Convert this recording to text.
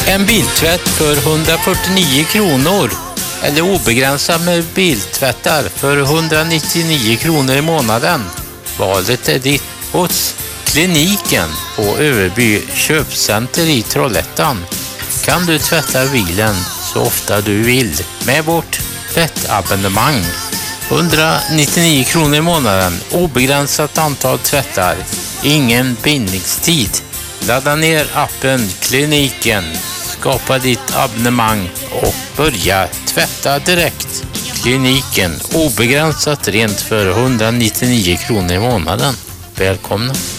En biltvätt för 149 kronor. Eller obegränsat med biltvättar för 199 kronor i månaden. Valet är ditt hos Kliniken på Överby köpcenter i Trollhättan. Kan du tvätta bilen så ofta du vill med vårt tvättabonnemang. 199 kronor i månaden, obegränsat antal tvättar, ingen bindningstid. Ladda ner appen Kliniken, skapa ditt abonnemang och börja tvätta direkt. Kliniken, obegränsat rent för 199 kronor i månaden. Välkomna!